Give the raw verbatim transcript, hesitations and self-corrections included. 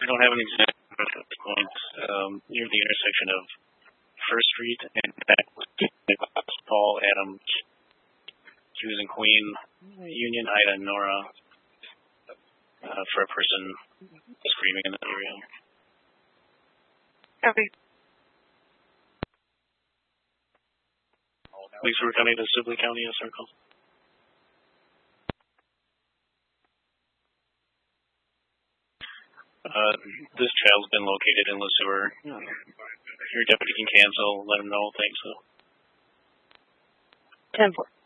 don't have an exact address at this point. Um, near the intersection of First Street and Paul, Adam, Susan, Queen, Union, Ida, and Nora, uh, for a person screaming in that area. Copy. Leesburg County to Sibley County, a circle. Uh, this child's been located in Le Sueur. Your deputy can cancel, let him know, thanks. ten four.